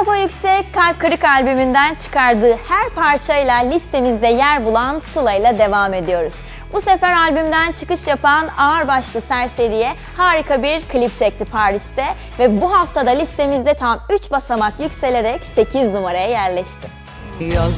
Kafa Yüksek, Kalp Kırık albümünden çıkardığı her parçayla listemizde yer bulan Sıla ile devam ediyoruz. Bu sefer albümden çıkış yapan Ağırbaşlı Serseri'ye harika bir klip çekti Paris'te ve bu haftada listemizde tam 3 basamak yükselerek 8 numaraya yerleşti.